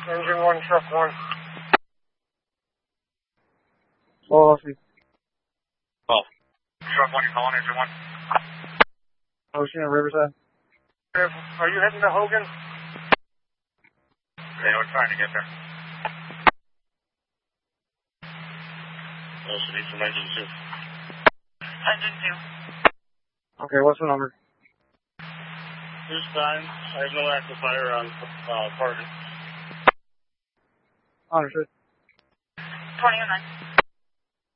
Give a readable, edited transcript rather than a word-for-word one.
Engine 1, truck 1. Oh, I see. Oh. Truck 1, you calling engine 1? Ocean and Riverside. Are you heading to Hogan? Yeah, we're trying to get there. Also need some engine 2. Engine 2. Okay, what's the number? This time, I have no active fire on target. Understood. 2009.